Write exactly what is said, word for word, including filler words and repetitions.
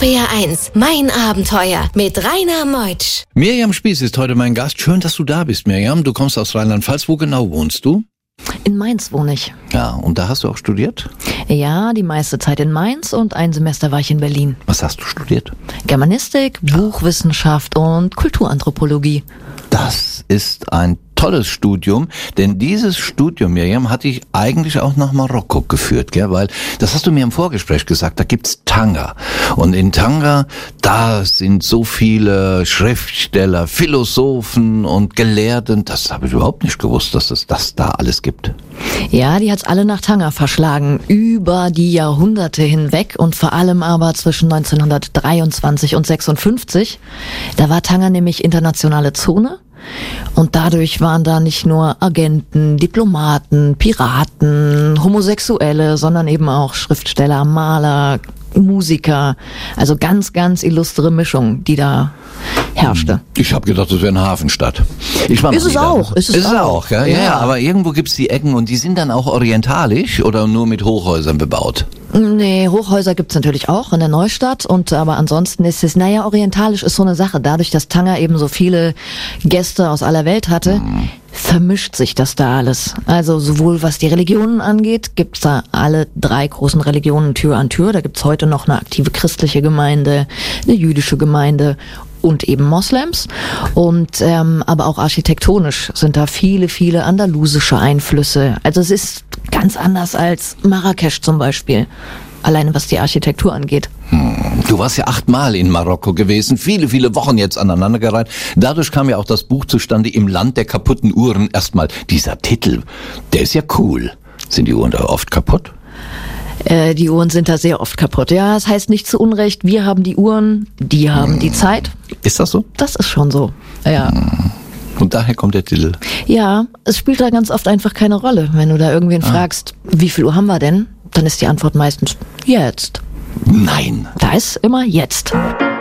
R eins, mein Abenteuer mit Rainer Meutsch. Mirjam Spies ist heute mein Gast. Schön, dass du da bist, Mirjam. Du kommst aus Rheinland-Pfalz. Wo genau wohnst du? In Mainz wohne ich. Ja, und da hast du auch studiert? Ja, die meiste Zeit in Mainz und ein Semester war ich in Berlin. Was hast du studiert? Germanistik, Buchwissenschaft und Kulturanthropologie. Das ist ein tolles Studium, denn dieses Studium, Mirjam, hat dich eigentlich auch nach Marokko geführt, gell? Weil, das hast du mir im Vorgespräch gesagt, da gibt's Tanger. Und in Tanger, da sind so viele Schriftsteller, Philosophen und Gelehrten, das habe ich überhaupt nicht gewusst, dass es das da alles gibt. Ja, die hat's alle nach Tanger verschlagen, über die Jahrhunderte hinweg und vor allem aber zwischen neunzehnhundertdreiundzwanzig und sechsundfünfzig. Da war Tanger nämlich internationale Zone. Und dadurch waren da nicht nur Agenten, Diplomaten, Piraten, Homosexuelle, sondern eben auch Schriftsteller, Maler, Musiker. Also ganz, ganz illustre Mischung, die da herrschte. Ich habe gedacht, das wäre eine Hafenstadt. Ich war ist, es auch, ist es ist es auch. auch. Ja, ja, ja, aber irgendwo gibt's die Ecken und die sind dann auch orientalisch oder nur mit Hochhäusern bebaut? Nee, Hochhäuser gibt's natürlich auch in der Neustadt, und aber ansonsten ist es, naja, orientalisch ist so eine Sache. Dadurch, dass Tanger eben so viele Gäste aus aller Welt hatte, mhm. vermischt sich das da alles. Also sowohl was die Religionen angeht, gibt's da alle drei großen Religionen Tür an Tür. Da gibt's heute noch eine aktive christliche Gemeinde, eine jüdische Gemeinde und eben Moslems. Und ähm, aber auch architektonisch sind da viele, viele andalusische Einflüsse. Also es ist ganz anders als Marrakesch zum Beispiel, alleine was die Architektur angeht. Hm. Du warst ja achtmal in Marokko gewesen, viele, viele Wochen jetzt aneinandergereiht. Dadurch kam ja auch das Buch zustande, Im Land der kaputten Uhren. Erstmal dieser Titel, der ist ja cool. Sind die Uhren da oft kaputt? Äh, die Uhren sind da sehr oft kaputt. Ja, das heißt nicht zu Unrecht, wir haben die Uhren, die haben hm. die Zeit. Ist das so? Das ist schon so, ja. Hm. Und daher kommt der Titel. Ja, es spielt da ganz oft einfach keine Rolle. Wenn du da irgendwen ah. fragst, wie viel Uhr haben wir denn? Dann ist die Antwort meistens jetzt. Nein. Da ist immer jetzt.